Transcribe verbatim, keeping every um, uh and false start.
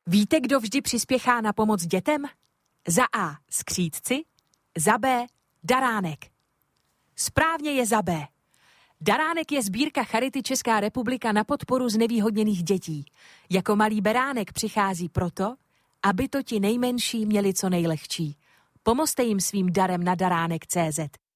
Víte, kdo vždy přispěchá na pomoc dětem? Za A. Skřídci, za B. Daránek. Správně je za B. Daránek je sbírka Charity Česká republika na podporu znevýhodněných dětí. Jako malý beránek přichází proto, aby to ti nejmenší měli co nejlehčí. Pomozte jim svým darem na daránek tečka cé zet.